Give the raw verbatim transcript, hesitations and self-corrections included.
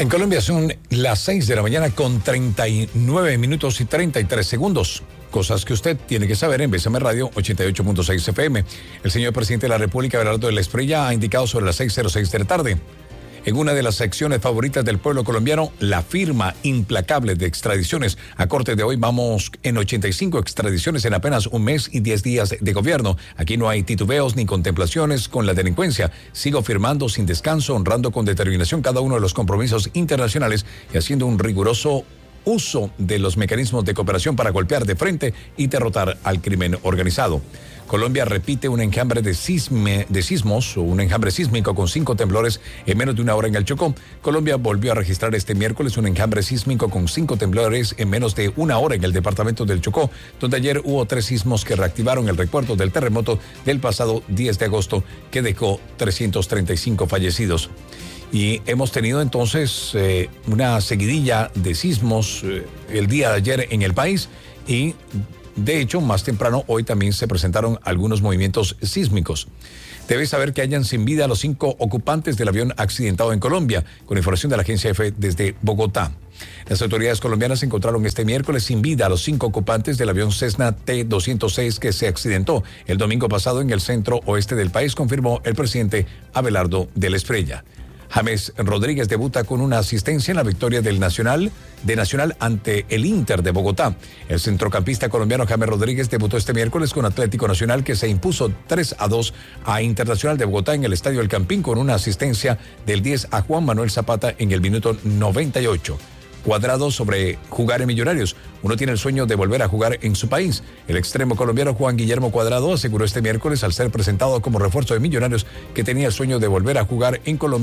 En Colombia son las seis de la mañana con treinta y nueve minutos y treinta y tres segundos. Cosas que usted tiene que saber en B S M Radio ochenta y ocho punto seis F M. El señor presidente de la República, Abelardo de la Espriella, ha indicado sobre las seis cero seis de la tarde. En una de las secciones favoritas del pueblo colombiano, la firma implacable de extradiciones. A corte de hoy vamos en ochenta y cinco extradiciones en apenas un mes y diez días de gobierno. Aquí no hay titubeos ni contemplaciones con la delincuencia. Sigo firmando sin descanso, honrando con determinación cada uno de los compromisos internacionales y haciendo un riguroso uso de los mecanismos de cooperación para golpear de frente y derrotar al crimen organizado. Colombia repite un enjambre de, sisme, de sismos o un enjambre sísmico con cinco temblores en menos de una hora en el Chocó. Colombia volvió a registrar este miércoles un enjambre sísmico con cinco temblores en menos de una hora en el departamento del Chocó, donde ayer hubo tres sismos que reactivaron el recuerdo del terremoto del pasado diez de agosto que dejó trescientos treinta y cinco fallecidos. Y hemos tenido entonces eh, una seguidilla de sismos eh, el día de ayer en el país y de hecho más temprano hoy también se presentaron algunos movimientos sísmicos. Debe saber que hayan sin vida a los cinco ocupantes del avión accidentado en Colombia, con información de la agencia EFE desde Bogotá. Las autoridades colombianas encontraron este miércoles sin vida a los cinco ocupantes del avión Cessna T doscientos seis que se accidentó el domingo pasado en el centro oeste del país, confirmó el presidente Abelardo de la Espriella. James Rodríguez debuta con una asistencia en la victoria del Nacional, de Nacional ante el Inter de Bogotá. El centrocampista colombiano James Rodríguez debutó este miércoles con Atlético Nacional, que se impuso tres a dos a Internacional de Bogotá en el Estadio El Campín con una asistencia del diez a Juan Manuel Zapata en el minuto noventa y ocho. Cuadrado sobre jugar en Millonarios. Uno tiene el sueño de volver a jugar en su país. El extremo colombiano Juan Guillermo Cuadrado aseguró este miércoles al ser presentado como refuerzo de Millonarios que tenía el sueño de volver a jugar en Colombia